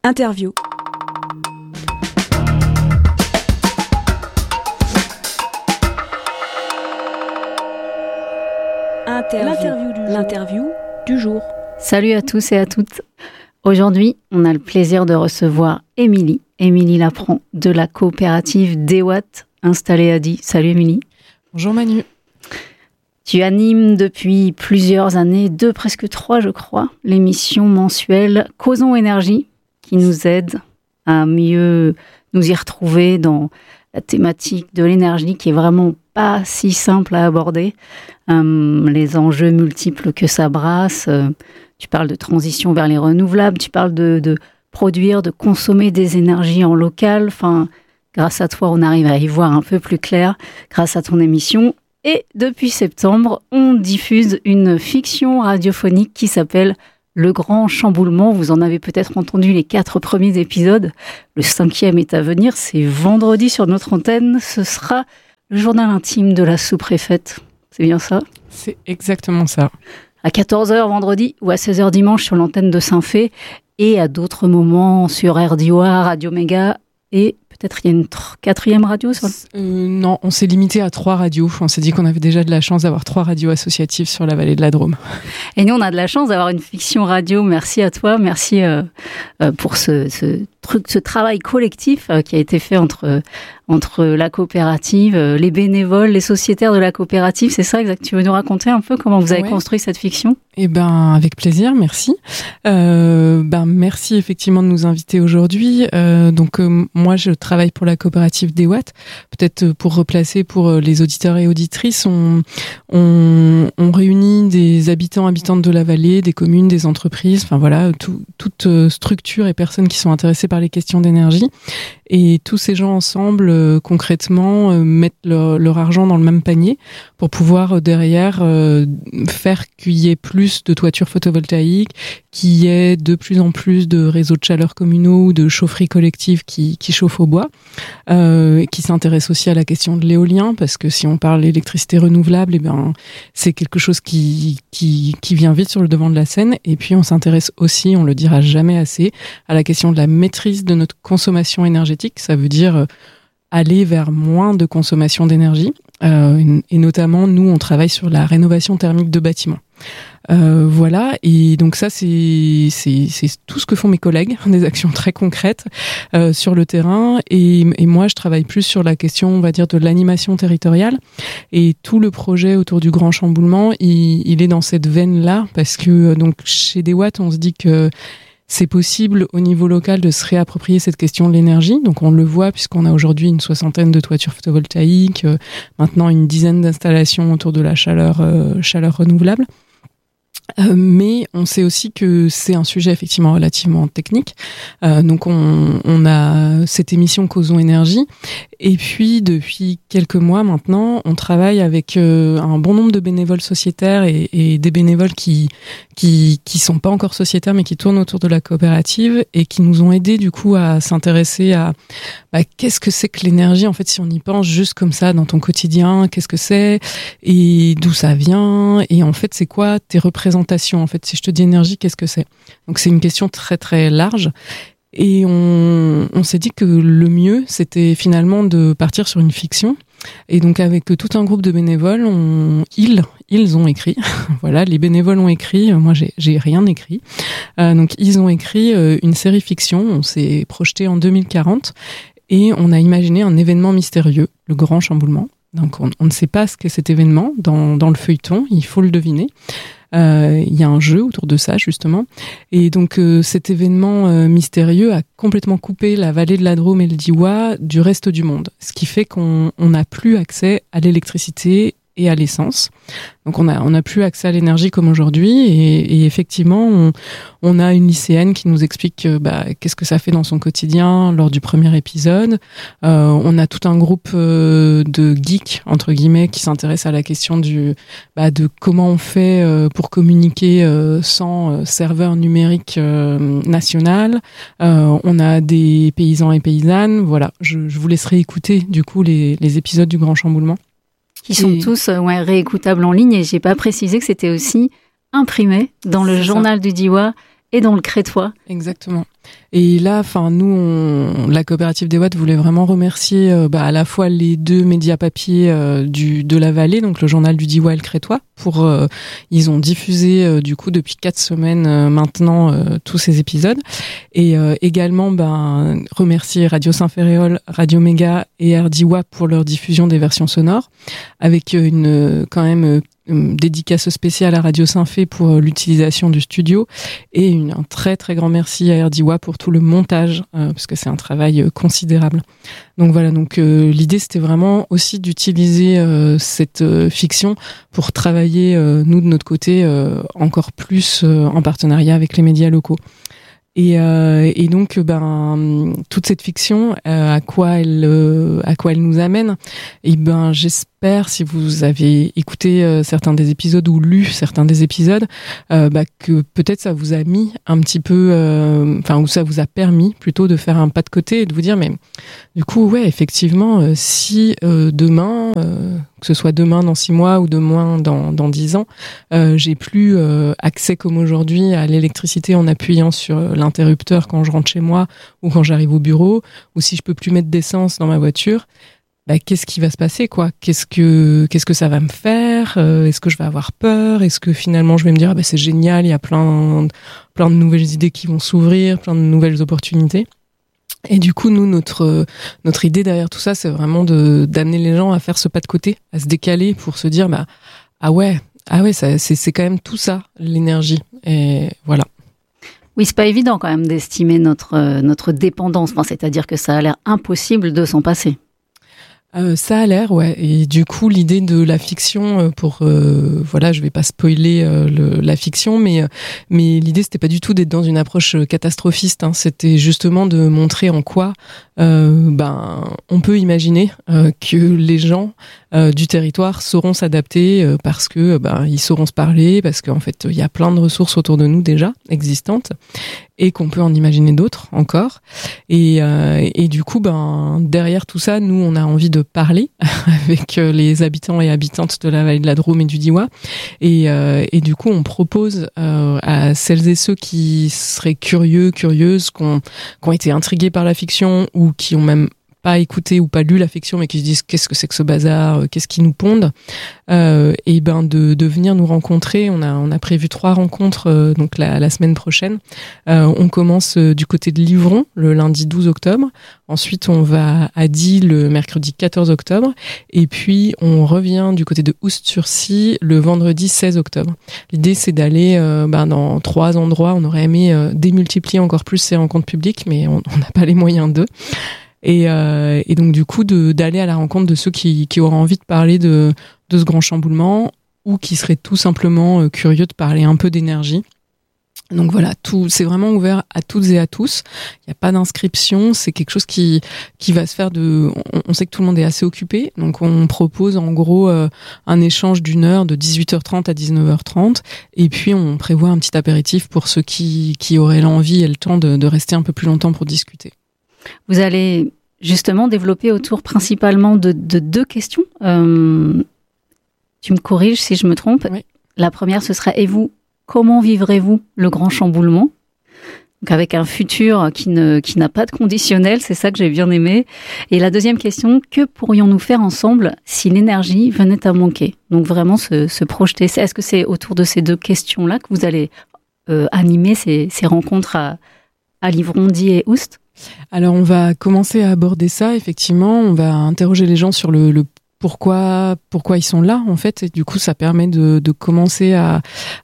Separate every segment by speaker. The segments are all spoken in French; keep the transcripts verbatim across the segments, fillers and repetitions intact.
Speaker 1: Interview. Interview. L'interview du, L'interview du jour.
Speaker 2: Salut à tous et à toutes. Aujourd'hui, on a le plaisir de recevoir Émilie. Émilie Lapran de la coopérative DeWatt, installée à Die. Salut Émilie.
Speaker 3: Bonjour Manu.
Speaker 2: Tu animes depuis plusieurs années, deux, presque trois je crois, l'émission mensuelle Causons Énergie, qui nous aide à mieux nous y retrouver dans la thématique de l'énergie qui est vraiment pas si simple à aborder. Euh, les enjeux multiples que ça brasse. Euh, tu parles de transition vers les renouvelables, tu parles de, de produire, de consommer des énergies en local. Enfin, grâce à toi, on arrive à y voir un peu plus clair grâce à ton émission. Et depuis septembre, on diffuse une fiction radiophonique qui s'appelle Le Grand Chamboulement. Vous en avez peut-être entendu les quatre premiers épisodes. Le cinquième est à venir, c'est vendredi sur notre antenne. Ce sera le journal intime de la sous-préfète. C'est bien ça ?
Speaker 3: C'est exactement ça.
Speaker 2: À quatorze heures vendredi ou à seize heures dimanche sur l'antenne de Saint-Fé et à d'autres moments sur R D O A, Radio Méga et peut-être il y a une tr- quatrième radio sur le...
Speaker 3: euh, Non, on s'est limité à trois radios. On s'est dit qu'on avait déjà de la chance d'avoir trois radios associatives sur la vallée de la Drôme.
Speaker 2: Et nous, on a de la chance d'avoir une fiction radio. Merci à toi. Merci euh, euh, pour ce, ce, truc, ce travail collectif euh, qui a été fait entre, euh, entre la coopérative, euh, les bénévoles, les sociétaires de la coopérative. C'est ça exact. Tu veux nous raconter un peu comment vous avez ouais. construit cette fiction ?
Speaker 3: Eh ben, avec plaisir, merci. Euh, ben, merci effectivement de nous inviter aujourd'hui. Euh, donc, euh, moi, je travaille pour la coopérative DeWatt. Peut-être pour replacer pour les auditeurs et auditrices, on, on, on réunit des habitants, habitantes de la vallée, des communes, des entreprises, enfin voilà, tout, toute structure et personnes qui sont intéressées par les questions d'énergie. Et tous ces gens ensemble, euh, concrètement, euh, mettent leur, leur argent dans le même panier pour pouvoir euh, derrière euh, faire qu'il y ait plus de toitures photovoltaïques, qu'il y ait de plus en plus de réseaux de chaleur communaux ou de chaufferies collectives qui, qui chauffent au bois, euh, qui s'intéressent aussi à la question de l'éolien, parce que si on parle d'électricité renouvelable, eh ben, c'est quelque chose qui, qui, qui vient vite sur le devant de la scène. Et puis on s'intéresse aussi, on le dira jamais assez, à la question de la maîtrise de notre consommation énergétique. Ça veut dire aller vers moins de consommation d'énergie. Euh, et notamment, nous, on travaille sur la rénovation thermique de bâtiments. Euh, voilà, et donc ça, c'est, c'est, c'est tout ce que font mes collègues, des actions très concrètes euh, sur le terrain. Et, et moi, je travaille plus sur la question, on va dire, de l'animation territoriale. Et tout le projet autour du Grand Chamboulement, il, il est dans cette veine-là, parce que donc chez DeWatt, on se dit que c'est possible au niveau local de se réapproprier cette question de l'énergie. Donc on le voit puisqu'on a aujourd'hui une soixantaine de toitures photovoltaïques, euh, maintenant une dizaine d'installations autour de la chaleur, euh, chaleur renouvelable. Euh, mais on sait aussi que c'est un sujet effectivement relativement technique. Euh, donc on, on a cette émission Causons Énergie. Et puis depuis quelques mois maintenant, on travaille avec euh, un bon nombre de bénévoles sociétaires et, et des bénévoles qui qui qui sont pas encore sociétaires mais qui tournent autour de la coopérative et qui nous ont aidés du coup à s'intéresser à bah, qu'est-ce que c'est que l'énergie en fait si on y pense juste comme ça dans ton quotidien, qu'est-ce que c'est et d'où ça vient et en fait c'est quoi tes représentations en fait si je te dis énergie qu'est-ce que c'est. Donc c'est une question très très large. Et on, on s'est dit que le mieux, c'était finalement de partir sur une fiction. Et donc avec tout un groupe de bénévoles, on, ils, ils ont écrit. Voilà, les bénévoles ont écrit. Moi, j'ai, j'ai rien écrit. Euh, donc ils ont écrit euh, une série fiction. On s'est projeté en deux mille quarante et on a imaginé un événement mystérieux, le Grand Chamboulement. Donc on, on ne sait pas ce qu'est cet événement dans, dans le feuilleton. Il faut le deviner. Euh, il y a un jeu autour de ça justement et donc euh, cet événement euh, mystérieux a complètement coupé la vallée de la Drôme et le Diois du reste du monde, ce qui fait qu'on n'a plus accès à l'électricité et à l'essence. Donc on a on a plus accès à l'énergie comme aujourd'hui et, et effectivement on, on a une lycéenne qui nous explique euh, bah, qu'est-ce que ça fait dans son quotidien lors du premier épisode. Euh, on a tout un groupe euh, de geeks entre guillemets qui s'intéressent à la question du bah, de comment on fait euh, pour communiquer euh, sans euh, serveur numérique euh, national. Euh, on a des paysans et paysannes. Voilà, je, je vous laisserai écouter du coup les, les épisodes du Grand Chamboulement.
Speaker 2: Qui sont et... tous euh, ouais, réécoutables en ligne et j'ai pas précisé que c'était aussi imprimé dans le C'est le journal ça. du Diois et dans le crétois.
Speaker 3: Exactement. Et là, enfin, nous, on, la coopérative des Watts voulait vraiment remercier euh, bah, à la fois les deux médias papiers euh, du de la vallée, donc le journal du Diois et le Crétois. Pour, euh, ils ont diffusé euh, du coup depuis quatre semaines euh, maintenant euh, tous ces épisodes. Et euh, également, ben, remercier Radio Saint-Ferréol, Radio Méga et R D I W A pour leur diffusion des versions sonores, avec une quand même une dédicace spéciale à Radio Saint-Fé pour l'utilisation du studio et une, un très très grand merci à R D I W A pour tout le montage euh, parce que c'est un travail euh, considérable. Donc voilà, donc euh, l'idée c'était vraiment aussi d'utiliser euh, cette euh, fiction pour travailler euh, nous de notre côté euh, encore plus euh, en partenariat avec les médias locaux. Et, euh, et donc, ben, toute cette fiction, euh, à quoi elle, euh, à quoi elle nous amène. Et ben, j'espère, si vous avez écouté euh, certains des épisodes ou lu certains des épisodes, euh, bah, que peut-être ça vous a mis un petit peu, euh, enfin, ou ça vous a permis plutôt de faire un pas de côté et de vous dire, mais du coup, ouais, effectivement, euh, si euh, demain, euh, que ce soit demain dans six mois ou demain dans dans dix ans, euh, j'ai plus euh, accès comme aujourd'hui à l'électricité en appuyant sur l'interrupteur quand je rentre chez moi ou quand j'arrive au bureau, ou si je peux plus mettre d'essence dans ma voiture, bah, qu'est-ce qui va se passer, quoi? Qu'est-ce que qu'est-ce que ça va me faire? euh, Est-ce que je vais avoir peur? Est-ce que finalement je vais me dire ah, bah, c'est génial, il y a plein plein de nouvelles idées qui vont s'ouvrir, plein de nouvelles opportunités. Et du coup, nous, notre notre idée derrière tout ça, c'est vraiment de d'amener les gens à faire ce pas de côté, à se décaler pour se dire bah ah ouais, ah ouais, ça, c'est c'est quand même tout ça, l'énergie. Et voilà.
Speaker 2: Oui, c'est pas évident quand même d'estimer notre euh, notre dépendance. Enfin, c'est-à-dire que ça a l'air impossible de s'en passer.
Speaker 3: Euh, ça a l'air, ouais. Et du coup, l'idée de la fiction, pour euh, voilà, je vais pas spoiler euh, le, la fiction, mais mais l'idée c'était pas du tout d'être dans une approche catastrophiste. Hein. C'était justement de montrer en quoi euh, ben on peut imaginer euh, que les gens euh, du territoire sauront s'adapter euh, parce que ben ils sauront se parler, parce qu'en fait il y a plein de ressources autour de nous déjà existantes et qu'on peut en imaginer d'autres encore. Et euh, et du coup, ben derrière tout ça, nous on a envie de parler avec les habitants et habitantes de la vallée de la Drôme et du Diois. Et, euh, et du coup, on propose euh, à celles et ceux qui seraient curieux, curieuses, qui ont, qui ont été intrigués par la fiction ou qui ont même pas écouté ou pas lu la fiction, mais qui se disent qu'est-ce que c'est que ce bazar, qu'est-ce qui nous pondent, euh, et ben de, de venir nous rencontrer. On a on a prévu trois rencontres euh, donc la, la semaine prochaine. Euh, on commence euh, du côté de Livron le lundi douze octobre. Ensuite on va à Die le mercredi quatorze octobre, et puis on revient du côté de Oust-sur-Scie le vendredi seize octobre. L'idée c'est d'aller euh, ben dans trois endroits. On aurait aimé euh, démultiplier encore plus ces rencontres publiques, mais on n'a pas les moyens d'eux. Et, euh, et donc du coup de d'aller à la rencontre de ceux qui qui auraient envie de parler de de ce grand chamboulement ou qui seraient tout simplement euh, curieux de parler un peu d'énergie. Donc voilà, tout c'est vraiment ouvert à toutes et à tous. Il n'y a pas d'inscription, c'est quelque chose qui qui va se faire de. On, on sait que tout le monde est assez occupé, donc on propose en gros euh, un échange d'une heure de dix-huit heures trente à dix-neuf heures trente, et puis on prévoit un petit apéritif pour ceux qui qui auraient l'envie et le temps de, de rester un peu plus longtemps pour discuter.
Speaker 2: Vous allez justement développer autour principalement de, de deux questions. Euh, tu me corriges si je me trompe.
Speaker 3: Oui.
Speaker 2: La première, ce sera, et vous, comment vivrez-vous le grand chamboulement ? Donc avec un futur qui ne qui n'a pas de conditionnel, c'est ça que j'ai bien aimé. Et la deuxième question, que pourrions-nous faire ensemble si l'énergie venait à manquer ? Donc vraiment se, se projeter. Est-ce que c'est autour de ces deux questions-là que vous allez euh, animer ces, ces rencontres à, à Livron, Die et Oust ?
Speaker 3: Alors on va commencer à aborder ça, effectivement, on va interroger les gens sur le, le pourquoi pourquoi ils sont là en fait, et du coup ça permet de, de commencer à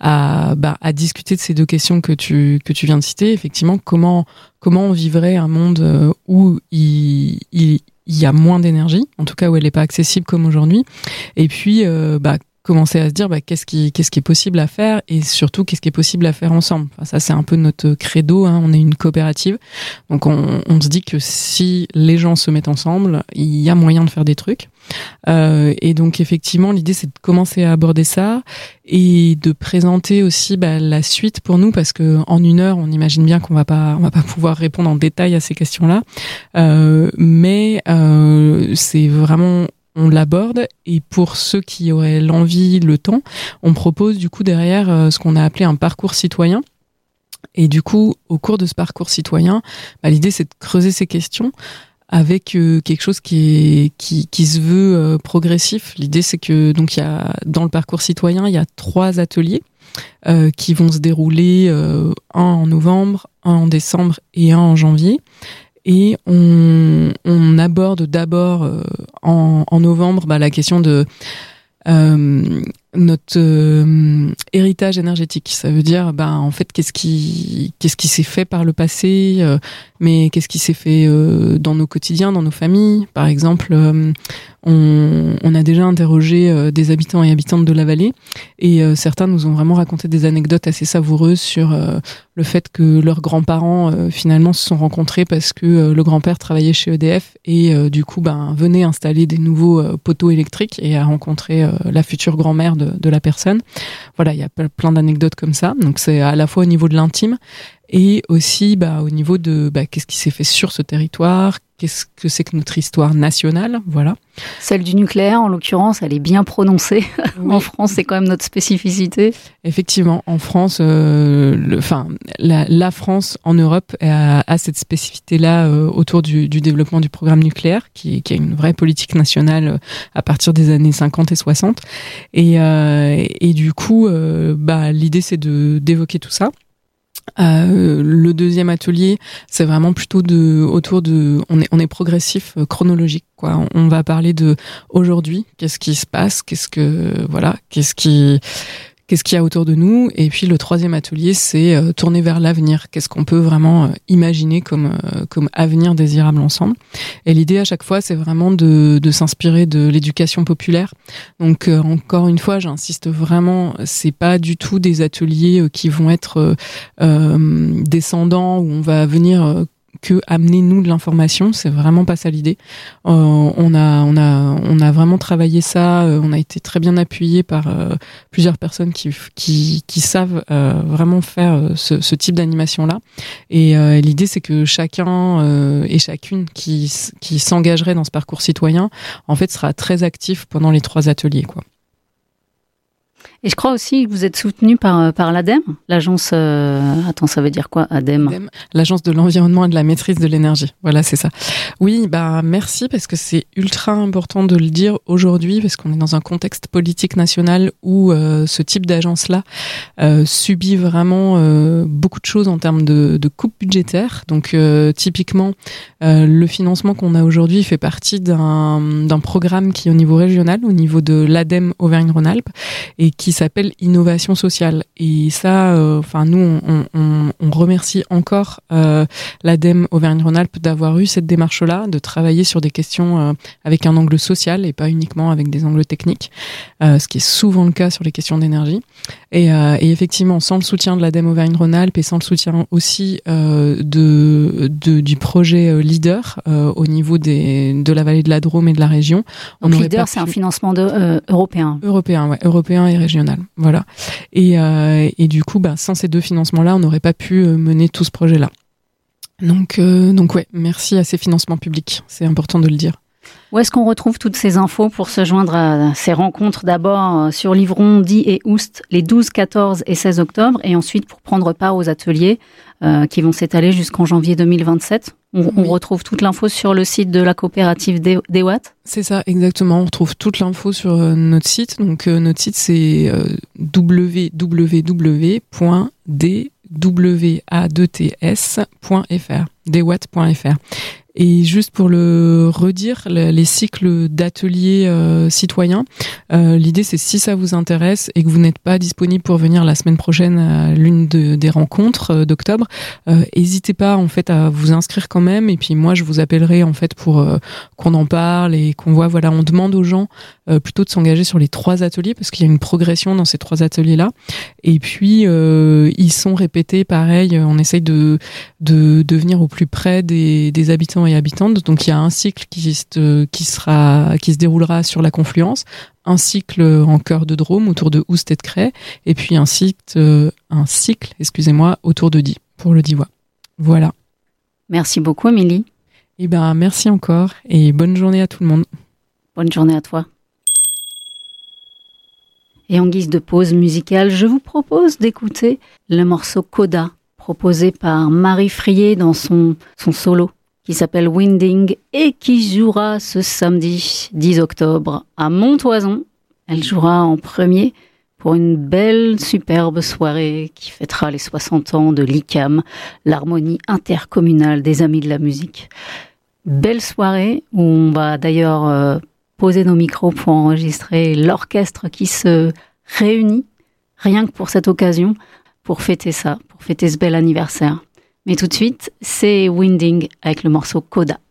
Speaker 3: à, bah, à discuter de ces deux questions que tu que tu viens de citer. Effectivement, comment comment on vivrait un monde où il il, il y a moins d'énergie, en tout cas où elle n'est pas accessible comme aujourd'hui, et puis euh, bah commencer à se dire bah, qu'est-ce qui qu'est-ce qui est possible à faire, et surtout qu'est-ce qui est possible à faire ensemble. Enfin, ça c'est un peu notre credo, hein. On est une coopérative, donc on, on se dit que si les gens se mettent ensemble, il y a moyen de faire des trucs. Euh, et donc effectivement l'idée c'est de commencer à aborder ça et de présenter aussi bah, la suite pour nous, parce que en une heure on imagine bien qu'on va pas on va pas pouvoir répondre en détail à ces questions-là, euh, mais euh, c'est vraiment on l'aborde, et pour ceux qui auraient l'envie, le temps, on propose du coup derrière euh, ce qu'on a appelé un parcours citoyen. Et du coup, au cours de ce parcours citoyen, bah, l'idée c'est de creuser ces questions avec euh, quelque chose qui est qui qui se veut euh, progressif. L'idée c'est que donc il y a dans le parcours citoyen, il y a trois ateliers euh, qui vont se dérouler, euh, un en novembre, un en décembre et un en janvier. Et on on aborde d'abord euh, en en novembre bah, la question de euh, notre euh, héritage énergétique. Ça veut dire, ben en fait, qu'est-ce qui qu'est-ce qui s'est fait par le passé, euh, mais qu'est-ce qui s'est fait euh, dans nos quotidiens, dans nos familles. Par exemple, euh, on, on a déjà interrogé euh, des habitants et habitantes de la vallée, et euh, certains nous ont vraiment raconté des anecdotes assez savoureuses sur euh, le fait que leurs grands-parents euh, finalement se sont rencontrés parce que euh, le grand-père travaillait chez E D F et euh, du coup, ben venait installer des nouveaux euh, poteaux électriques et a rencontré euh, la future grand-mère de de la personne. Voilà, il y a plein d'anecdotes comme ça. Donc c'est à la fois au niveau de l'intime et aussi bah, au niveau de bah, qu'est-ce qui s'est fait sur ce territoire, qu'est-ce que c'est que notre histoire nationale, voilà.
Speaker 2: Celle du nucléaire, en l'occurrence, elle est bien prononcée. Oui. En France, c'est quand même notre spécificité.
Speaker 3: Effectivement, en France, euh, le, enfin, la, la France en Europe a, a cette spécificité-là euh, autour du, du développement du programme nucléaire, qui, qui a une vraie politique nationale euh, à partir des années cinquante et soixante. Et, euh, et du coup, euh, bah, l'idée, c'est de d'évoquer tout ça. Euh, le deuxième atelier, c'est vraiment plutôt de autour de, on est on est progressif, euh, chronologique quoi. On, on va parler de aujourd'hui, qu'est-ce qui se passe, qu'est-ce que voilà, qu'est-ce qui Qu'est-ce qu'il y a autour de nous? Et puis le troisième atelier, c'est euh, tourner vers l'avenir. Qu'est-ce qu'on peut vraiment euh, imaginer comme euh, comme avenir désirable ensemble? Et l'idée à chaque fois, c'est vraiment de de s'inspirer de l'éducation populaire. Donc euh, encore une fois, j'insiste vraiment, c'est pas du tout des ateliers euh, qui vont être euh, euh, descendants où on va venir euh, que amener nous de l'information, c'est vraiment pas ça l'idée. Euh, on a on a on a vraiment travaillé ça, euh, on a été très bien appuyé par euh, plusieurs personnes qui qui qui savent euh, vraiment faire euh, ce, ce type d'animation là. Et euh, l'idée c'est que chacun euh, et chacune qui qui s'engagerait dans ce parcours citoyen, en fait, sera très actif pendant les trois ateliers quoi.
Speaker 2: Et je crois aussi que vous êtes soutenu par, par l'ADEME, l'agence... Euh, attends, ça veut dire quoi, ADEME?
Speaker 3: ADEME, l'agence de l'environnement et de la maîtrise de l'énergie. Voilà, c'est ça. Oui, bah merci, parce que c'est ultra important de le dire aujourd'hui, parce qu'on est dans un contexte politique national où euh, ce type d'agence-là euh, subit vraiment euh, beaucoup de choses en termes de, de coupes budgétaires. Donc, euh, typiquement, euh, le financement qu'on a aujourd'hui fait partie d'un, d'un programme qui est au niveau régional, au niveau de l'ADEME Auvergne-Rhône-Alpes, et qui s'appelle Innovation sociale. Et ça, enfin euh, nous, on, on, on remercie encore euh, l'ADEME Auvergne-Rhône-Alpes d'avoir eu cette démarche-là, de travailler sur des questions euh, avec un angle social et pas uniquement avec des angles techniques, euh, ce qui est souvent le cas sur les questions d'énergie. Et, euh, et effectivement, sans le soutien de l'ADEME Auvergne-Rhône-Alpes et sans le soutien aussi euh, de, de du projet Leader euh, au niveau des de la vallée de la Drôme et de la région,
Speaker 2: on Donc Leader, c'est pu... un financement de, euh, européen.
Speaker 3: Européen, ouais, européen et régional, voilà. Et, euh, et du coup, bah, sans ces deux financements-là, on n'aurait pas pu mener tout ce projet-là. Donc, euh, donc ouais, merci à ces financements publics, c'est important de le dire.
Speaker 2: Où est-ce qu'on retrouve toutes ces infos pour se joindre à ces rencontres? D'abord sur Livron, Die et Oust, les douze, quatorze et seize octobre, et ensuite pour prendre part aux ateliers euh, qui vont s'étaler jusqu'en janvier deux mille vingt-sept. On, oui. on retrouve toute l'info sur le site de la coopérative DeWatt.
Speaker 3: C'est ça, exactement. On retrouve toute l'info sur euh, notre site. Donc euh, notre site c'est euh, w w w point d w a deux t s point f r, dewatt point f r. Et juste pour le redire, les cycles d'ateliers euh, citoyens, euh, l'idée c'est si ça vous intéresse et que vous n'êtes pas disponible pour venir la semaine prochaine à l'une de, des rencontres euh, d'octobre, euh, n'hésitez pas en fait à vous inscrire quand même. Et puis moi je vous appellerai en fait pour euh, qu'on en parle et qu'on voit. Voilà, on demande aux gens euh, plutôt de s'engager sur les trois ateliers parce qu'il y a une progression dans ces trois ateliers là. Et puis euh, ils sont répétés, pareil. On essaye de de, de venir au plus près des, des habitants et habitantes. Donc il y a un cycle qui se, qui sera qui se déroulera sur la confluence, un cycle en cœur de Drôme autour de Oust et de Cray, et puis un cycle un cycle, excusez-moi, autour de Die pour le Diois. Voilà.
Speaker 2: Merci beaucoup Émilie.
Speaker 3: Et ben merci encore et bonne journée à tout le monde.
Speaker 2: Bonne journée à toi. Et en guise de pause musicale, je vous propose d'écouter le morceau Coda, proposé par Marie Frier dans son, son solo qui s'appelle Winding et qui jouera ce samedi dix octobre à Montoison. Elle jouera en premier pour une belle, superbe soirée qui fêtera les soixante ans de l'I C A M, l'harmonie intercommunale des Amis de la musique. Belle soirée où on va d'ailleurs euh, poser nos micros pour enregistrer l'orchestre qui se réunit rien que pour cette occasion, pour fêter ça, pour fêter ce bel anniversaire. Mais tout de suite, c'est Winding avec le morceau Coda.